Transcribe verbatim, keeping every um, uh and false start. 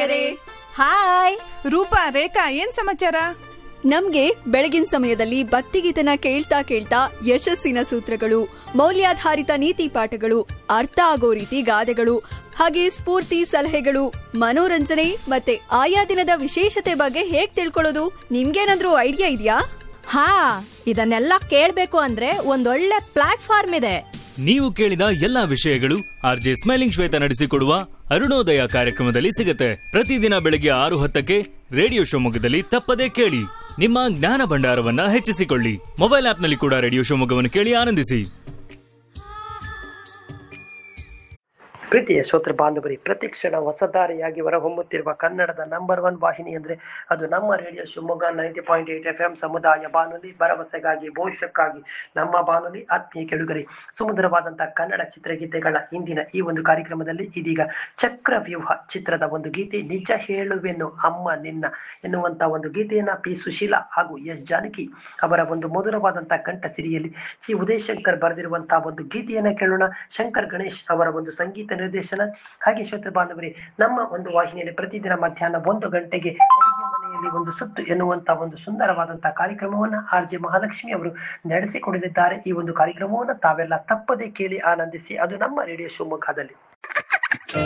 ಗೆಳೆಯರೇ. ಹಾಯ್ ರೂಪಾ, ರೇಖಾ, ಏನ್ ಸಮಾಚಾರ? ನಮ್ಗೆ ಬೆಳಗಿನ ಸಮಯದಲ್ಲಿ ಭಕ್ತಿಗೀತನ ಕೇಳ್ತಾ ಕೇಳ್ತಾ ಯಶಸ್ಸಿನ ಸೂತ್ರಗಳು, ಮೌಲ್ಯಾಧಾರಿತ ನೀತಿ ಪಾಠಗಳು, ಅರ್ಥ ಆಗೋ ರೀತಿ ಗಾದೆಗಳು, ಹಾಗೆ ಸ್ಫೂರ್ತಿ ಸಲಹೆಗಳು, ಮನೋರಂಜನೆ ಮತ್ತೆ ಆಯಾ ದಿನದ ವಿಶೇಷತೆ ಬಗ್ಗೆ ಹೇಗ್ ತಿಳ್ಕೊಳ್ಳೋದು? ನಿಮ್ಗೇನಾದ್ರೂ ಐಡಿಯಾ ಇದೆಯಾ? ಹಾ, ಇದನ್ನೆಲ್ಲ ಕೇಳ್ಬೇಕು ಅಂದ್ರೆ ಒಂದೊಳ್ಳೆ ಪ್ಲಾಟ್ಫಾರ್ಮ್ ಇದೆ. ನೀವು ಕೇಳಿದ ಎಲ್ಲಾ ವಿಷಯಗಳು ಆರ್ ಜೆ ಸ್ಮೈಲಿಂಗ್ ಶ್ವೇತ ನಡೆಸಿಕೊಡುವ ಅರುಣೋದಯ ಕಾರ್ಯಕ್ರಮದಲ್ಲಿ ಸಿಗುತ್ತೆ. ಪ್ರತಿದಿನ ಬೆಳಗ್ಗೆ ಆರು ಹತ್ತಕ್ಕೆ ರೇಡಿಯೋ ಶಿವಮೊಗ್ಗದಲ್ಲಿ ತಪ್ಪದೇ ಕೇಳಿ. ನಿಮ್ಮ ಜ್ಞಾನ ಭಂಡಾರವನ್ನ ಹೆಚ್ಚಿಸಿಕೊಳ್ಳಿ. ಮೊಬೈಲ್ ಆಪ್ನಲ್ಲಿ ಕೂಡ ರೇಡಿಯೋ ಶಿವಮೊಗ್ಗವನ್ನು ಕೇಳಿ ಆನಂದಿಸಿ. ಪ್ರೀತಿಯ ಶ್ರೋತೃ ಬಾಂಧವರಿ, ಪ್ರತಿಕ್ಷಣ ಹೊಸದಾರಿಯಾಗಿ ಹೊರಹೊಮ್ಮುತ್ತಿರುವ ಕನ್ನಡದ ನಂಬರ್ ಒನ್ ವಾಹಿನಿ ಅಂದ್ರೆ ಅದು ನಮ್ಮ radio Shivamogga ninety point eight F M ಸಮುದಾಯ ಬಾನುಲಿ, ಭರವಸೆಗಾಗಿ ಭವಿಷ್ಯಕ್ಕಾಗಿ ನಮ್ಮ ಬಾನುಲಿ. ಆತ್ಮೀಯ ಕೆಳುಗರೆ, ಸುಮಧುರವಾದಂತಹ ಕನ್ನಡ ಚಿತ್ರಗೀತೆಗಳ ಇಂದಿನ ಈ ಒಂದು ಕಾರ್ಯಕ್ರಮದಲ್ಲಿ ಇದೀಗ ಚಕ್ರವ್ಯೂಹ ಚಿತ್ರದ ಒಂದು ಗೀತೆ, ನಿಜ ಹೇಳುವೆನು ಅಮ್ಮ ನಿನ್ನ ಎನ್ನುವಂತ ಒಂದು ಗೀತೆಯನ್ನ ಪಿ ಸುಶೀಲಾ ಹಾಗೂ ಎಸ್ ಜಾನಕಿ ಅವರ ಒಂದು ಮಧುರವಾದಂತಹ ಕಂಠ ಸಿರಿಯಲ್ಲಿ ಶ್ರೀ ಉದಯ್ ಶಂಕರ್ ಬರೆದಿರುವಂತಹ ಒಂದು ಗೀತೆಯನ್ನ ಕೇಳೋಣ. ಶಂಕರ್ ಗಣೇಶ್ ಅವರ ಒಂದು ಸಂಗೀತ ನಿರ್ದೇಶನ. ಹಾಗೆ ಶ್ರೋತೃ ಬಾಂಧವರೇ, ನಮ್ಮ ಒಂದು ವಾಹಿನಿಯಲ್ಲಿ ಪ್ರತಿದಿನ ಮಧ್ಯಾಹ್ನ ಒಂದು ಗಂಟೆಗೆ ಅಡುಗೆ ಮನೆಯಲ್ಲಿ ಒಂದು ಸುತ್ತು ಎನ್ನುವಂತಹ ಒಂದು ಸುಂದರವಾದಂತಹ ಕಾರ್ಯಕ್ರಮವನ್ನ ಆರ್ ಜೆ ಮಹಾಲಕ್ಷ್ಮಿ ಅವರು ನಡೆಸಿಕೊಡಲಿದ್ದಾರೆ. ಈ ಒಂದು ಕಾರ್ಯಕ್ರಮವನ್ನು ತಾವೆಲ್ಲ ತಪ್ಪದೇ ಕೇಳಿ ಆನಂದಿಸಿ. ಅದು ನಮ್ಮ ರೇಡಿಯೋ ಶಿವಮೊಗ್ಗದಲ್ಲಿ.